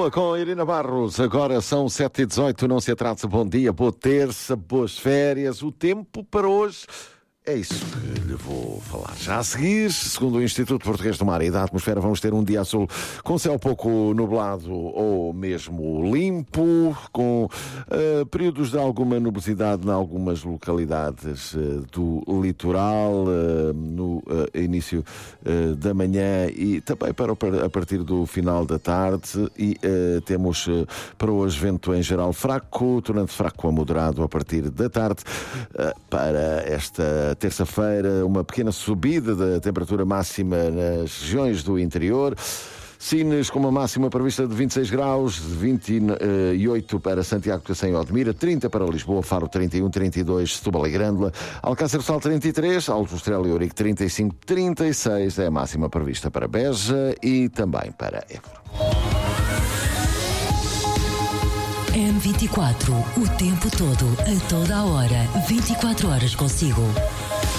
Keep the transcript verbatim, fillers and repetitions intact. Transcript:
Lisboa com a Irina Barros. Agora são sete e dezoito, não se atrase. Bom dia, boa terça, boas férias. O tempo para hoje é isso que lhe vou falar. Já a seguir, segundo o Instituto Português do Mar e da Atmosfera, vamos ter um dia azul com céu pouco nublado ou mesmo limpo, com uh, períodos de alguma nubosidade em algumas localidades uh, do litoral, uh, no uh, início uh, da manhã e também para a partir do final da tarde. E uh, temos uh, para hoje vento em geral fraco, tornando fraco a moderado a partir da tarde. Uh, para esta terça-feira, uma pequena subida da temperatura máxima nas regiões do interior. Sines com uma máxima prevista de vinte e seis graus, vinte e oito para Santiago de Cacém e Odmira, trinta para Lisboa, Faro trinta e um, trinta e dois, Setúbal e Grândola, Alcácer do Sal trinta e três, Alto Estrela e Ourique trinta e cinco, trinta e seis é a máxima prevista para Beja e também para Évora. M vinte e quatro, o tempo todo, a toda a hora, vinte e quatro horas consigo.